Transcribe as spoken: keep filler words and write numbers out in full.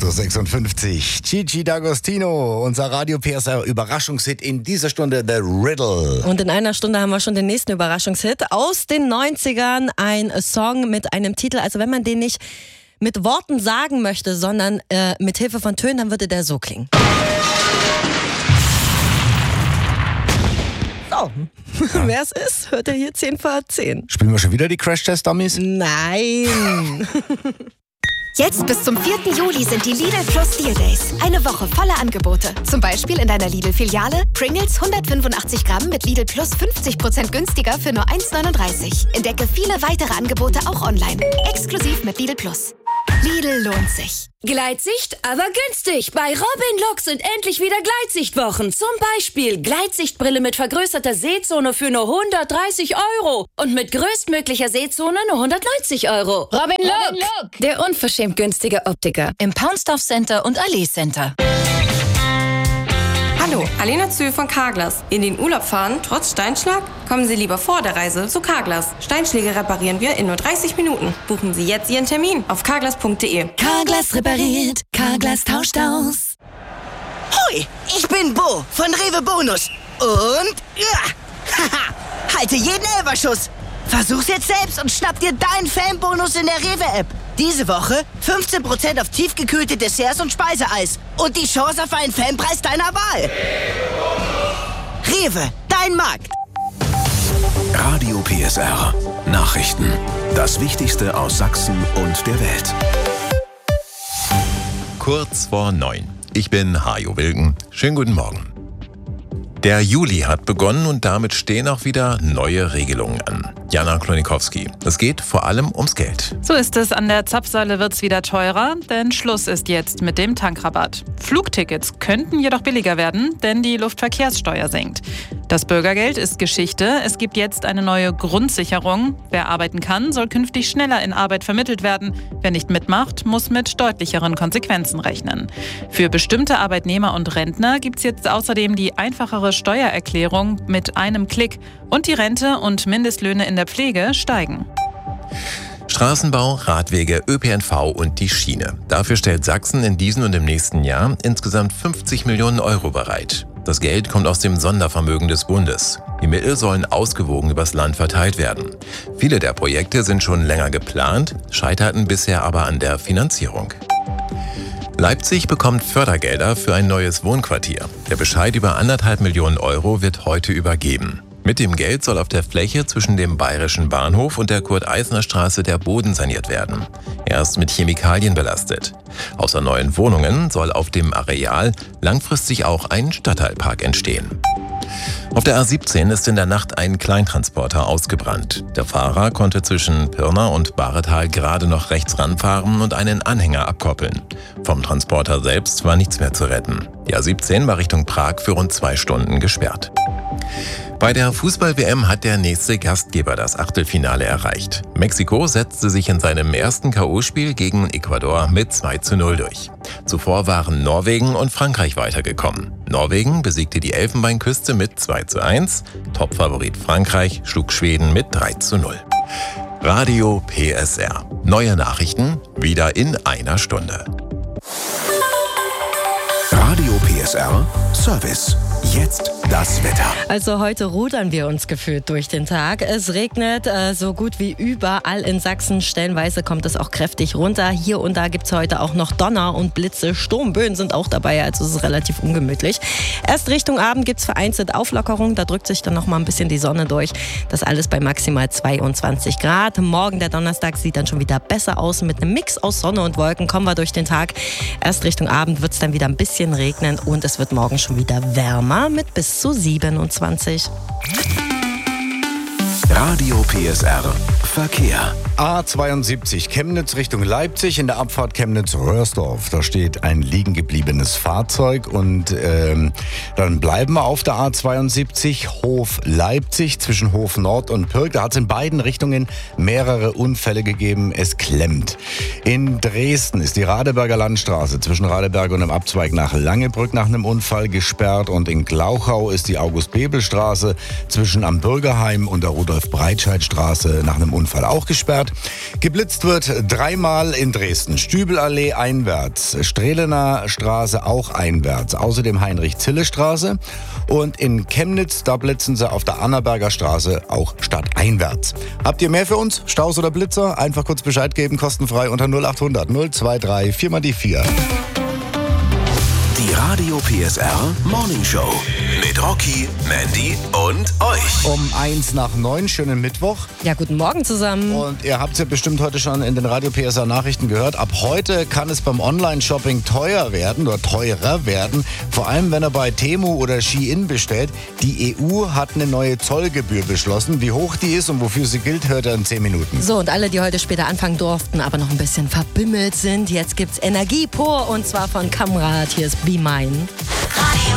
acht Uhr sechsundfünfzig. Gigi D'Agostino, unser Radio P S R-Überraschungshit in dieser Stunde, The Riddle. Und in einer Stunde haben wir schon den nächsten Überraschungshit aus den neunzigern. Ein Song mit einem Titel, also wenn man den nicht mit Worten sagen möchte, sondern äh, mit Hilfe von Tönen, dann würde der so klingen. So, ja. Wer es ist, hört er hier zehn vor zehn. Spielen wir schon wieder die Crash-Test-Dummies? Nein. Jetzt bis zum vierten Juli sind die Lidl Plus Deal Days. Eine Woche voller Angebote. Zum Beispiel in deiner Lidl-Filiale Pringles hundertfünfundachtzig Gramm mit Lidl Plus fünfzig Prozent günstiger für nur eins neununddreißig. Entdecke viele weitere Angebote auch online. Exklusiv mit Lidl Plus. Lidl lohnt sich. Gleitsicht, aber günstig. Bei Robin Look sind endlich wieder Gleitsichtwochen. Zum Beispiel Gleitsichtbrille mit vergrößerter Sehzone für nur hundertdreißig Euro. Und mit größtmöglicher Sehzone nur hundertneunzig Euro. Robin Look, Robin Look. Der unverschämt günstige Optiker im Poundstuff Center und Allee Center. Hallo, Alena Zühl von Carglass. In den Urlaub fahren, trotz Steinschlag? Kommen Sie lieber vor der Reise zu Carglass. Steinschläge reparieren wir in nur dreißig Minuten. Buchen Sie jetzt Ihren Termin auf carglass punkt de. Carglass repariert, Carglass tauscht aus. Hui, ich bin Bo von Rewe Bonus. Und, ja, haha, halte jeden Elferschuss. Versuch's jetzt selbst und schnapp dir deinen Fanbonus in der Rewe-App. Diese Woche fünfzehn Prozent auf tiefgekühlte Desserts und Speiseeis. Und die Chance auf einen Fanpreis deiner Wahl. Rewe, dein Markt. Radio P S R. Nachrichten. Das Wichtigste aus Sachsen und der Welt. Kurz vor neun. Ich bin Hajo Wilken. Schönen guten Morgen. Der Juli hat begonnen und damit stehen auch wieder neue Regelungen an. Jana Klonikowski. Es geht vor allem ums Geld. So ist es. An der Zapfsäule wird's wieder teurer, denn Schluss ist jetzt mit dem Tankrabatt. Flugtickets könnten jedoch billiger werden, denn die Luftverkehrssteuer sinkt. Das Bürgergeld ist Geschichte. Es gibt jetzt eine neue Grundsicherung. Wer arbeiten kann, soll künftig schneller in Arbeit vermittelt werden. Wer nicht mitmacht, muss mit deutlicheren Konsequenzen rechnen. Für bestimmte Arbeitnehmer und Rentner gibt's jetzt außerdem die einfachere Steuererklärung mit einem Klick. Und die Rente und Mindestlöhne in der Pflege steigen. Straßenbau, Radwege, Ö P N V und die Schiene. Dafür stellt Sachsen in diesem und im nächsten Jahr insgesamt fünfzig Millionen Euro bereit. Das Geld kommt aus dem Sondervermögen des Bundes. Die Mittel sollen ausgewogen übers Land verteilt werden. Viele der Projekte sind schon länger geplant, scheiterten bisher aber an der Finanzierung. Leipzig bekommt Fördergelder für ein neues Wohnquartier. Der Bescheid über anderthalb Millionen Euro wird heute übergeben. Mit dem Geld soll auf der Fläche zwischen dem Bayerischen Bahnhof und der Kurt-Eisner-Straße der Boden saniert werden. Er ist mit Chemikalien belastet. Außer neuen Wohnungen soll auf dem Areal langfristig auch ein Stadtteilpark entstehen. Auf der A siebzehn ist in der Nacht ein Kleintransporter ausgebrannt. Der Fahrer konnte zwischen Pirna und Bahretal gerade noch rechts ranfahren und einen Anhänger abkoppeln. Vom Transporter selbst war nichts mehr zu retten. Die A siebzehn war Richtung Prag für rund zwei Stunden gesperrt. Bei der Fußball-W M hat der nächste Gastgeber das Achtelfinale erreicht. Mexiko setzte sich in seinem ersten K O-Spiel gegen Ecuador mit zwei zu null durch. Zuvor waren Norwegen und Frankreich weitergekommen. Norwegen besiegte die Elfenbeinküste mit zwei zu eins. Topfavorit Frankreich schlug Schweden mit drei zu null. Radio P S R. Neue Nachrichten wieder in einer Stunde. Radio P S R Service. Jetzt das Wetter. Also heute rudern wir uns gefühlt durch den Tag. Es regnet äh, so gut wie überall in Sachsen. Stellenweise kommt es auch kräftig runter. Hier und da gibt es heute auch noch Donner und Blitze. Sturmböen sind auch dabei, also es ist relativ ungemütlich. Erst Richtung Abend gibt es vereinzelt Auflockerung. Da drückt sich dann noch mal ein bisschen die Sonne durch. Das alles bei maximal zweiundzwanzig Grad. Morgen, der Donnerstag, sieht dann schon wieder besser aus. Mit einem Mix aus Sonne und Wolken kommen wir durch den Tag. Erst Richtung Abend wird es dann wieder ein bisschen regnen und es wird morgen schon wieder wärmer mit bis zu siebenundzwanzig. Radio P S R Verkehr. A zweiundsiebzig Chemnitz Richtung Leipzig, in der Abfahrt Chemnitz-Röhrsdorf. Da steht ein liegen gebliebenes Fahrzeug und ähm, dann bleiben wir auf der A zweiundsiebzig Hof Leipzig zwischen Hof Nord und Pirk. Da hat es in beiden Richtungen mehrere Unfälle gegeben. Es klemmt. In Dresden ist die Radeberger Landstraße zwischen Radeberg und dem Abzweig nach Langebrück nach einem Unfall gesperrt. Und in Glauchau ist die August-Bebel-Straße zwischen am Bürgerheim und der Rudolf-Breitscheid-Straße nach einem Unfall Unfall auch gesperrt. Geblitzt wird dreimal in Dresden. Stübelallee einwärts, Strehlener Straße auch einwärts. Außerdem Heinrich-Zille-Straße. Und in Chemnitz, da blitzen sie auf der Annaberger Straße auch stadteinwärts. Habt ihr mehr für uns? Staus oder Blitzer? Einfach kurz Bescheid geben, kostenfrei unter null acht hundert null zwei drei vier mal die vier. Die Radio P S R Morning Show mit Rocky, Mandy und euch. Um eins nach neun, schönen Mittwoch. Ja, guten Morgen zusammen. Und ihr habt es ja bestimmt heute schon in den Radio P S R Nachrichten gehört. Ab heute kann es beim Online-Shopping teuer werden oder teurer werden. Vor allem, wenn er bei Temu oder Shein bestellt. Die E U hat eine neue Zollgebühr beschlossen. Wie hoch die ist und wofür sie gilt, hört er in zehn Minuten. So, und alle, die heute später anfangen durften, aber noch ein bisschen verbimmelt sind, jetzt gibt's Energie pur und zwar von Kamrad. Hier ist Be Mine.